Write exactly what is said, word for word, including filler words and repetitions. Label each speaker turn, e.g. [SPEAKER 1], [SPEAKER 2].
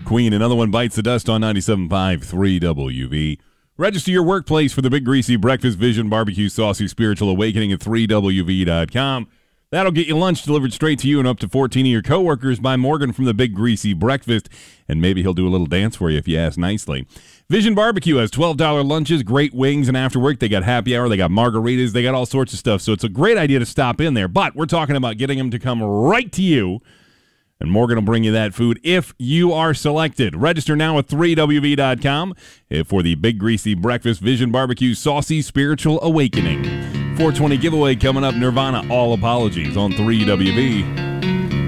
[SPEAKER 1] Queen, another one bites the dust on ninety-seven point five, three W V. Register your workplace for the Big Greasy Breakfast Vision Barbecue Saucy Spiritual Awakening at three W V dot com. That'll get you lunch delivered straight to you and up to fourteen of your coworkers by Morgan from the Big Greasy Breakfast. And maybe he'll do a little dance for you if you ask nicely. Vision Barbecue has twelve dollars lunches, great wings, and after work they got happy hour, they got margaritas, they got all sorts of stuff. So it's a great idea to stop in there. But we're talking about getting them to come right to you. And Morgan will bring you that food if you are selected. Register now at three W V dot com for the Big Greasy Breakfast Vision Barbecue Saucy Spiritual Awakening. four twenty giveaway coming up. Nirvana, All Apologies on three W V.